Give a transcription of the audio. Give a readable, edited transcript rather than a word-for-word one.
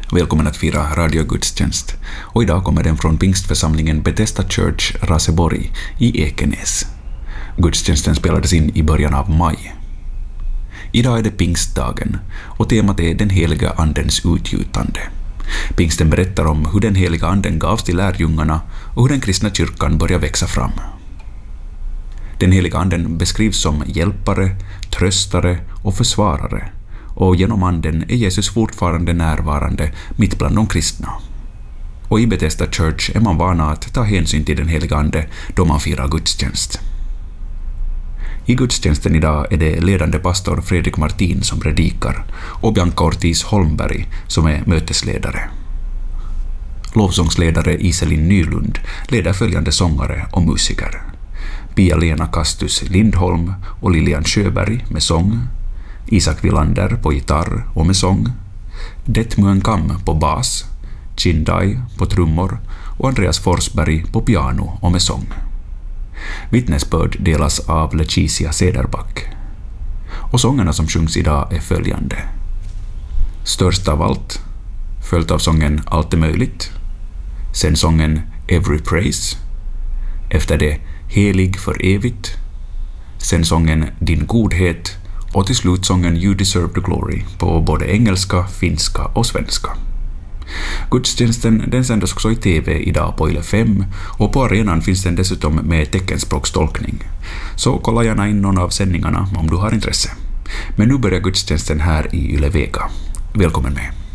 Välkommen att fira radiogudstjänst. Och idag kommer den från pingstförsamlingen Bethesda Church Raseborg i Ekenäs. Gudstjänsten spelades in i början av maj. Idag är det pingstdagen och temat är den heliga andens utgjutande. Pingsten berättar om hur den heliga anden gavs till lärjungarna och hur den kristna kyrkan börjar växa fram. Den heliga anden beskrivs som hjälpare, tröstare och försvarare, och genom anden är Jesus fortfarande närvarande mitt bland de kristna. Och i Bethesda Church är man vana att ta hänsyn till den heliga ande då man firar gudstjänst. I gudstjänsten idag är det ledande pastor Fredrik Martin som predikar och Bianca Ortiz Holmberg som är mötesledare. Lovsångsledare Iselin Nylund leder följande sångare och musiker: Pia-Lena Kastus Lindholm och Lilian Sjöberg med sång, Isak Villander på gitarr och med sång, Detmuen Kam på bas, Chindai på trummor och Andreas Forsberg på piano och med sång. Vittnesbörd delas av Leticia Cederback. Och sångerna som sjungs idag är följande: Störst av allt, följt av sången Allt är möjligt, sen sången Every Praise, efter det Helig för evigt, sen sången Din godhet och till slut sången You Deserve the Glory på både engelska, finska och svenska. Gudstjänsten den sändes också i TV idag på Yle 5 och på arenan finns den dessutom med teckenspråkstolkning. Så kolla gärna in någon av sändningarna om du har intresse. Men nu börjar gudstjänsten här i Yle Vega. Välkommen med!